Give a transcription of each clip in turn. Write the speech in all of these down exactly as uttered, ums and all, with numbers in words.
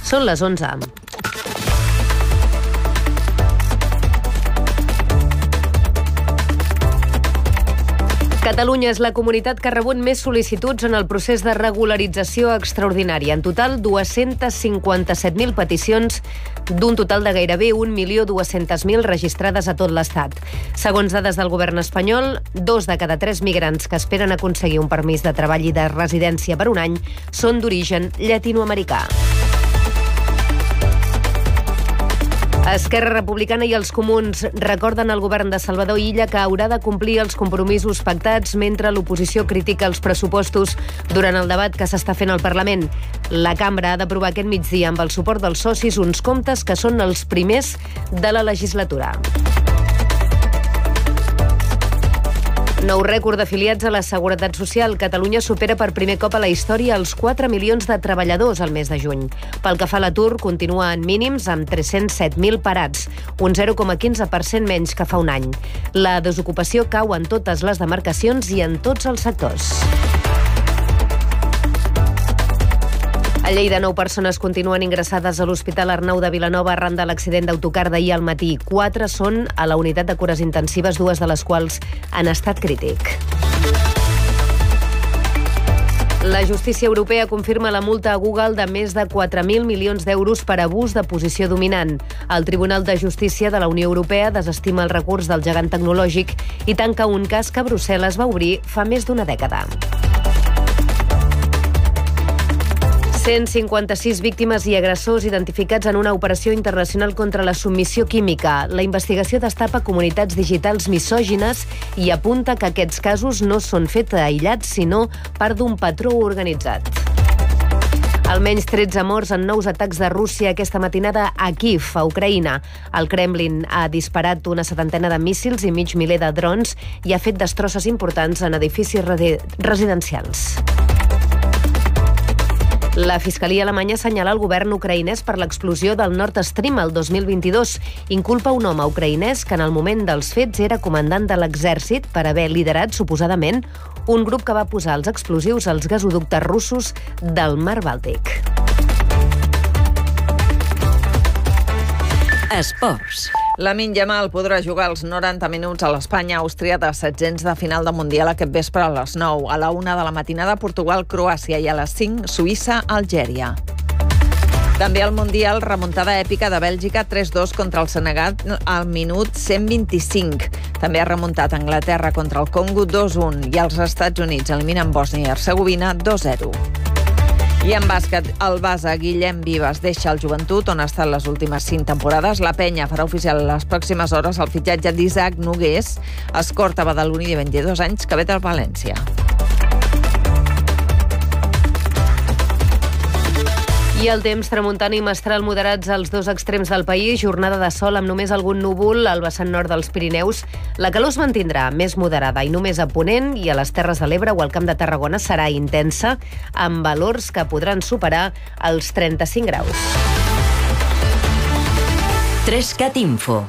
Són les onze. Catalunya és la comunitat que ha rebut més sol·licituds en el procés de regularització extraordinària. En total, dues-centes cinquanta-set mil peticions d'un total de gairebé un milió dues-centes mil registrades a tot l'Estat. Segons dades del govern espanyol, dos de cada tres migrants que esperen aconseguir un permís de treball i de residència per un any són d'origen llatinoamericà. Esquerra Republicana i els Comuns recorden al govern de Salvador Illa que haurà de complir els compromisos pactats mentre l'oposició critica els pressupostos durant el debat que s'està fent al Parlament. La cambra ha d'aprovar aquest migdia amb el suport dels socis uns comptes que són els primers de la legislatura. Nou rècord d'afiliats a la Seguretat Social. Catalunya supera per primer cop a la història els quatre milions de treballadors al mes de juny. Pel que fa a l'atur, continua en mínims amb tres-cents set mil parats, un zero coma quinze per cent menys que fa un any. La desocupació cau en totes les demarcacions i en tots els sectors. A Lleida, nou persones continuen ingressades a l'Hospital Arnau de Vilanova arran de l'accident d'autocar d'ahir al matí. Quatre són a la unitat de cures intensives, dues de les quals en estat crític. La justícia europea confirma la multa a Google de més de quatre mil milions d'euros per abús de posició dominant. El Tribunal de Justícia de la Unió Europea desestima el recurs del gegant tecnològic i tanca un cas que Brussel·les va obrir fa més d'una dècada. cent cinquanta-sis víctimes i agressors identificats en una operació internacional contra la submissió química. La investigació destapa comunitats digitals misògines i apunta que aquests casos no són fets aïllats, sinó part d'un patró organitzat. Almenys tretze morts en nous atacs de Rússia aquesta matinada a Kíev, a Ucraïna. El Kremlin ha disparat una setantena de míssils i mig miler de drons i ha fet destrosses importants en edificis residencials. La Fiscalia alemanya assenyala el govern ucraïnès per l'explosió del Nord Stream el dos mil vint-i-dos. Inculpa un home ucraïnès que en el moment dels fets era comandant de l'exèrcit per haver liderat, suposadament, un grup que va posar els explosius als gasoductes russos del Mar Bàltic. Esports. Lamine Yamal podrà jugar els noranta minuts a l'Espanya-Àustria de setzents de final de Mundial aquest vespre a les nou. A la una de la matinada, Portugal-Croàcia i a les cinc, Suïssa-Algèria. També al Mundial, remuntada èpica de Bèlgica tres dos contra el Senegal al minut cent vint-i-cinc. També ha remuntat Anglaterra contra el Congo dos un i els Estats Units eliminen Bòsnia i Hercegovina dos zero. I en bàsquet, el base Guillem Vives deixa el Joventut, on ha estat les últimes cinc temporades. La penya farà oficial a les pròximes hores el fitxatge d'Isaac Nogués, escorta badaloní de vint-i-dos anys que ve del València. I el temps, tramuntant i mestral moderats als dos extrems del país, jornada de sol amb només algun núvol al vessant nord dels Pirineus. La calor es mantindrà més moderada i només a Ponent i a les Terres de l'Ebre o al Camp de Tarragona serà intensa, amb valors que podran superar els trenta-cinc graus. Trescat Info.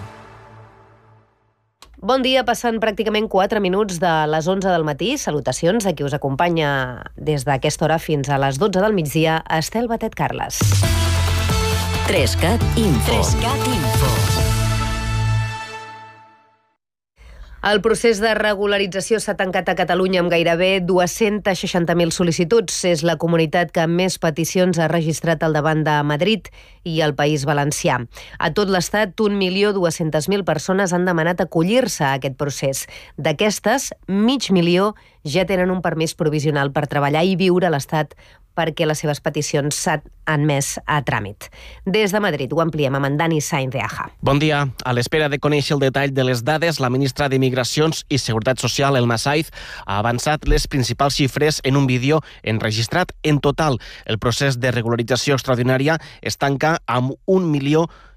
Bon dia, passant pràcticament quatre minuts de les onze del matí. Salutacions a qui us acompanya des d'aquesta hora fins a les dotze del migdia, Estel Batet Carles. Trescat Info. Trescat Info. El procés de regularització s'ha tancat a Catalunya amb gairebé dues-centes seixanta mil sol·licituds. És la comunitat que més peticions ha registrat al davant de Madrid i el País Valencià. A tot l'Estat, un milió dues-centes mil persones han demanat acollir-se a aquest procés. D'aquestes, mig milió ja tenen un permís provisional per treballar i viure a l'Estat perquè les seves peticions s'han admès a tràmit. Des de Madrid ho ampliem amb en Dani Sainz de Aja. Bon dia. A l'espera de conèixer el detall de les dades, la ministra d'Immigracions i Seguretat Social, Elma Saiz, ha avançat les principals xifres en un vídeo enregistrat. En total, el procés de regularització extraordinària es tanca amb un milió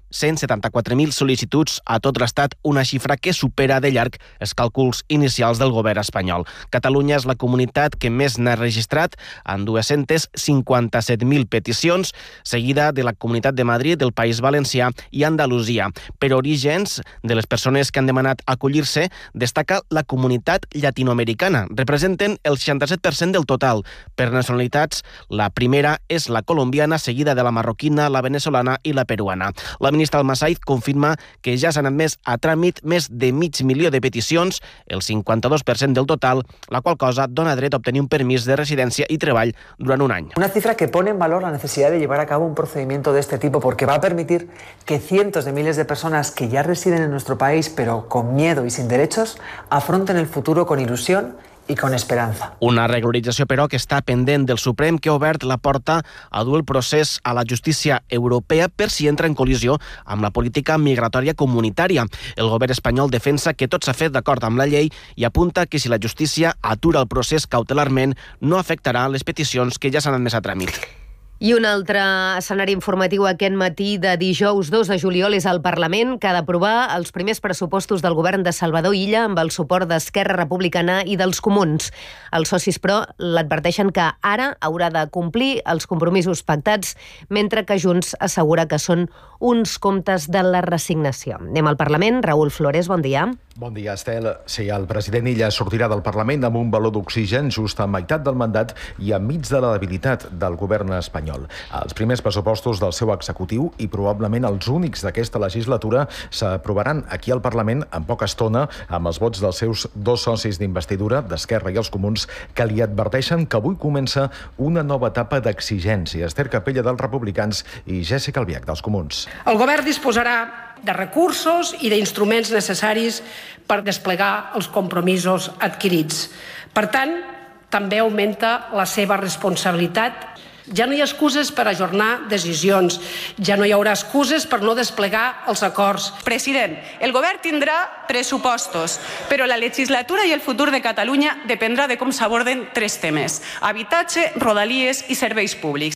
cent setanta-quatre mil sol·licituds a tot l'Estat, una xifra que supera de llarg els càlculs inicials del govern espanyol. Catalunya és la comunitat que més n'ha registrat, amb dues-centes cinquanta-set mil peticions, seguida de la Comunitat de Madrid, del País Valencià i Andalusia. Per orígens de les persones que han demanat acollir-se, destaca la comunitat llatinoamericana. Representen el seixanta-set per cent del total. Per nacionalitats, la primera és la colombiana, seguida de la marroquina, la venezolana i la peruana. La ministra Al-Massaid confirma que ja s'han admès a tràmit més de mig milió de peticions, el cinquanta-dos per cent del total, la qual cosa dona dret a obtenir un permís de residència i treball durant un any. Una cifra que pone en valor la necesidad de llevar a cabo un procedimiento de este tipo porque va a permitir que cientos de miles de personas que ya residen en nuestro país pero con miedo y sin derechos afronten el futuro con ilusión i con esperança. Una regularització, però, que està pendent del Suprem, que ha obert la porta a dur el procés a la justícia europea per si entra en col·lisió amb la política migratòria comunitària. El govern espanyol defensa que tot s'ha fet d'acord amb la llei i apunta que si la justícia atura el procés cautelarment no afectarà les peticions que ja s'han admès a tràmit. I un altre escenari informatiu aquest matí de dijous dos de juliol és el Parlament, que ha d'aprovar els primers pressupostos del govern de Salvador Illa amb el suport d'Esquerra Republicana i dels Comuns. Els socis, però, l'adverteixen que ara haurà de complir els compromisos pactats, mentre que Junts assegura que són uns comptes de la resignació. Anem al Parlament. Raül Flores, bon dia. Bon dia, Estel. Sí, el president Illa sortirà del Parlament amb un baló d'oxigen just a meitat del mandat i enmig de la debilitat del govern espanyol. Els primers pressupostos del seu executiu i probablement els únics d'aquesta legislatura s'aprovaran aquí al Parlament en poca estona amb els vots dels seus dos socis d'investidura, d'Esquerra i els Comuns, que li adverteixen que avui comença una nova etapa d'exigència. Esther Capella, dels Republicans, i Jessica Albiach, dels Comuns. El govern disposarà de recursos i d'instruments necessaris per desplegar els compromisos adquirits. Per tant, també augmenta la seva responsabilitat. Ja no hi ha excuses per ajornar decisions, ja no hi haurà excuses per no desplegar els acords. President, el govern tindrà pressupostos, però la legislatura i el futur de Catalunya dependrà de com s'aborden tres temes: habitatge, rodalies i serveis públics.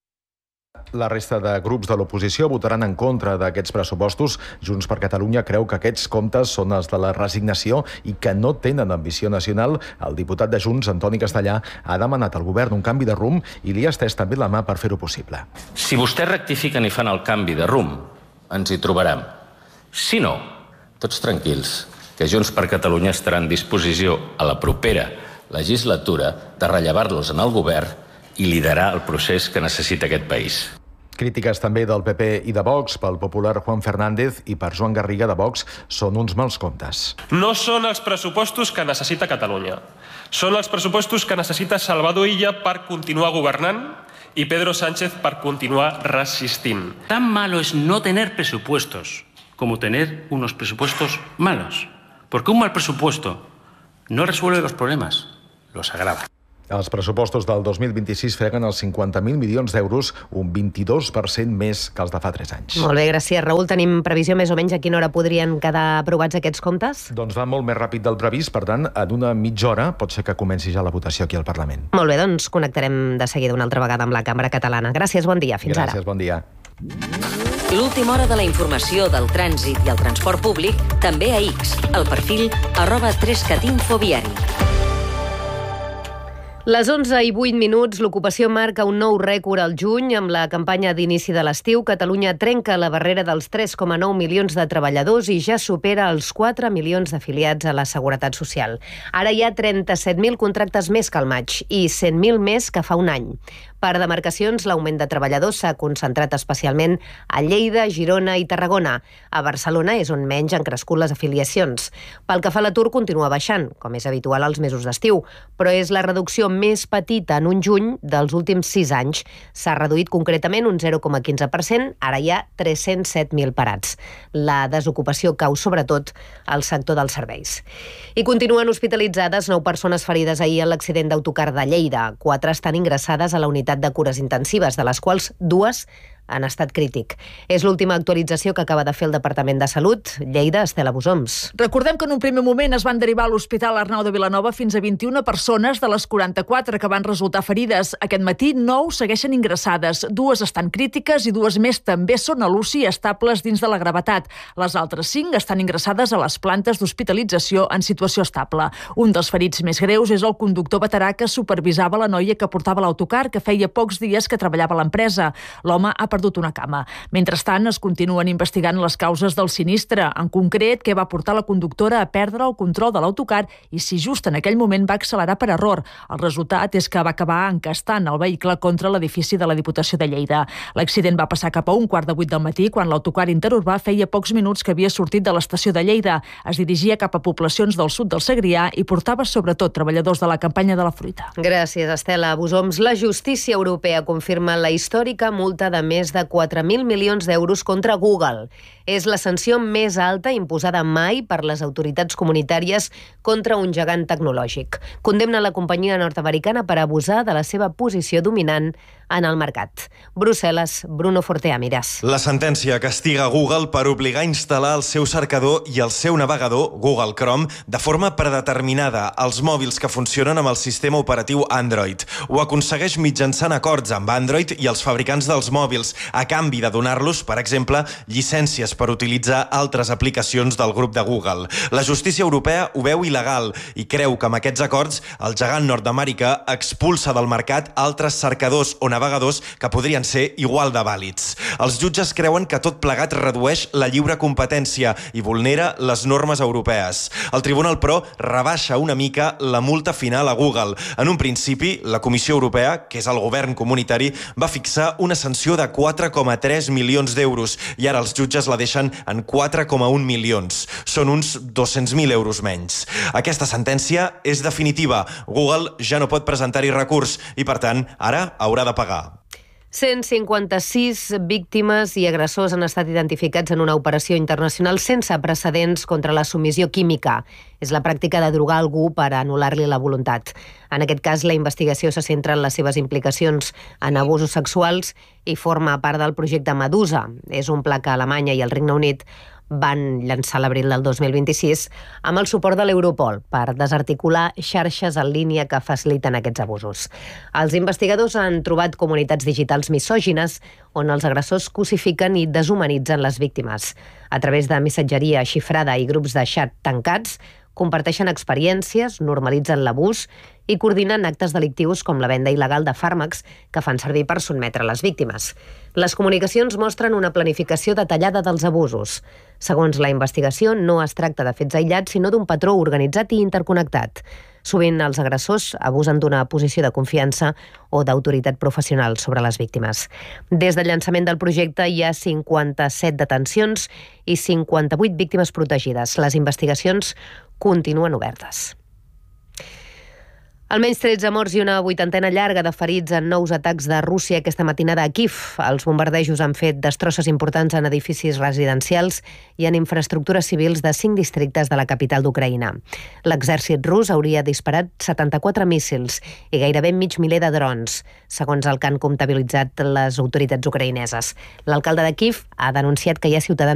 La resta de grups de l'oposició votaran en contra d'aquests pressupostos. Junts per Catalunya creu que aquests comptes són els de la resignació i que no tenen ambició nacional. El diputat de Junts, Antoni Castellà, ha demanat al govern un canvi de rumb i li ha estès també la mà per fer-ho possible. Si vostès rectifiquen i fan el canvi de rumb, ens hi trobarem. Si no, tots tranquils, que Junts per Catalunya estarà en disposició a la propera legislatura de rellevar-los en el govern i liderar el procés que necessita aquest país. Crítiques també del P P i de Vox. Pel popular Juan Fernández i per Joan Garriga de Vox són uns mals comptes. No són els pressupostos que necessita Catalunya. Són els pressupostos que necessita Salvador Illa per continuar governant y Pedro Sánchez per continuar resistint. Tan malo es no tener presupuestos como tener unos presupuestos malos. Porque un mal presupuesto no resuelve los problemas, los agrava. Els pressupostos del dos mil vint-i-sis freguen els cinquanta mil milions d'euros, un vint-i-dos per cent més que els de fa tres anys. Molt bé, gràcies, Raül. Tenim previsió més o menys a quina hora podrien quedar aprovats aquests comptes? Doncs va molt més ràpid del previst, per tant, en una mitja hora pot ser que comenci ja la votació aquí al Parlament. Molt bé, doncs connectarem de seguida una altra vegada amb la Cambra Catalana. Gràcies, bon dia. Fins ara. Gràcies, bon dia. L'última hora de la informació del trànsit i el transport públic també a X, al perfil arroba trescatinfoviari. Les onze i vuit minuts, l'ocupació marca un nou rècord al juny. Amb la campanya d'inici de l'estiu, Catalunya trenca la barrera dels tres coma nou milions de treballadors i ja supera els quatre milions d'afiliats a la Seguretat Social. Ara hi ha trenta-set mil contractes més que al maig i cent mil més que fa un any. Per demarcacions, l'augment de treballadors s'ha concentrat especialment a Lleida, Girona i Tarragona. A Barcelona és on menys han crescut les afiliacions. Pel que fa a l'atur, continua baixant, com és habitual als mesos d'estiu, però és la reducció més petita en un juny dels últims sis anys. S'ha reduït concretament un zero coma quinze per cent, ara hi ha tres-cents set mil parats. La desocupació cau sobretot al sector dels serveis. I continuen hospitalitzades nou persones ferides ahir en l'accident d'autocar de Lleida. Quatre estan ingressades a la unitat de cures intensives, de les quals dues en estat crític. És l'última actualització que acaba de fer el Departament de Salut. Lleida, Estela Busoms. Recordem que en un primer moment es van derivar a l'Hospital Arnau de Vilanova fins a vint-i-una persones de les quaranta-quatre que van resultar ferides. Aquest matí, nou segueixen ingressades. Dues estan crítiques i dues més també són a l'U C I estables dins de la gravetat. Les altres cinc estan ingressades a les plantes d'hospitalització en situació estable. Un dels ferits més greus és el conductor veterà que supervisava la noia que portava l'autocar, que feia pocs dies que treballava a l'empresa. L'home ha perdut una cama. Mentrestant, es continuen investigant les causes del sinistre, en concret, què va portar la conductora a perdre el control de l'autocar i si just en aquell moment va accelerar per error. El resultat és que va acabar encastant el vehicle contra l'edifici de la Diputació de Lleida. L'accident va passar cap a un quart de vuit del matí, quan l'autocar interurbà feia pocs minuts que havia sortit de l'estació de Lleida. Es dirigia cap a poblacions del sud del Segrià i portava sobretot treballadors de la campanya de la fruita. Gràcies, Estela Busoms. La justícia europea confirma la històrica multa de més de quatre mil milions d'euros contra Google. És la sanció més alta imposada mai per les autoritats comunitàries contra un gegant tecnològic. Condemna la companyia nord-americana per abusar de la seva posició dominant en el mercat. Brussel·les, Bruno Fortea Miras. La sentència castiga Google per obligar a instal·lar el seu cercador i el seu navegador, Google Chrome, de forma predeterminada als mòbils que funcionen amb el sistema operatiu Android. Ho aconsegueix mitjançant acords amb Android i els fabricants dels mòbils, a canvi de donar-los, per exemple, llicències per utilitzar altres aplicacions del grup de Google. La justícia europea ho veu il·legal i creu que amb aquests acords el gegant nord-americà expulsa del mercat altres cercadors o navegadors que podrien ser igual de vàlids. Els jutges creuen que tot plegat redueix la lliure competència i vulnera les normes europees. El tribunal, però, rebaixa una mica la multa final a Google. En un principi, la Comissió Europea, que és el govern comunitari, va fixar una sanció de quatre coma tres milions d'euros i ara els jutges la deixen en quatre coma un milions. Són uns dos-cents mil euros menys. Aquesta sentència és definitiva. Google ja no pot presentar-hi recurs i, per tant, ara haurà de pagar. cent cinquanta-sis víctimes i agressors han estat identificats en una operació internacional sense precedents contra la submissió química. És la pràctica de drogar algú per anul·lar-li la voluntat. En aquest cas, la investigació se centra en les seves implicacions en abusos sexuals i forma part del projecte Medusa. És un pla que Alemanya i el Regne Unit van llançar l'abril del dos mil vint-i-sis amb el suport de l'Europol per desarticular xarxes en línia que faciliten aquests abusos. Els investigadors han trobat comunitats digitals misògines on els agressors cosifiquen i deshumanitzen les víctimes. A través de missatgeria xifrada i grups de xat tancats, comparteixen experiències, normalitzen l'abús i coordinen actes delictius com la venda il·legal de fàrmacs que fan servir per sotmetre les víctimes. Les comunicacions mostren una planificació detallada dels abusos. Segons la investigació, no es tracta de fets aïllats, sinó d'un patró organitzat i interconnectat. Sovint els agressors abusen d'una posició de confiança o d'autoritat professional sobre les víctimes. Des del llançament del projecte hi ha cinquanta-set detencions i cinquanta-vuit víctimes protegides. Les investigacions continuen obertes. Almenys tretze morts i una vuitantena llarga de ferits en nous atacs de Rússia aquesta matinada a Kíev. Els bombardejos han fet destrosses importants en edificis residencials i en infraestructures civils de cinc districtes de la capital d'Ucraïna. L'exèrcit rus hauria disparat setanta-quatre míssils i gairebé mig miler de drons, segons el que han comptabilitzat les autoritats ucraïneses. L'alcalde de Kíev ha denunciat que hi ha ciutadans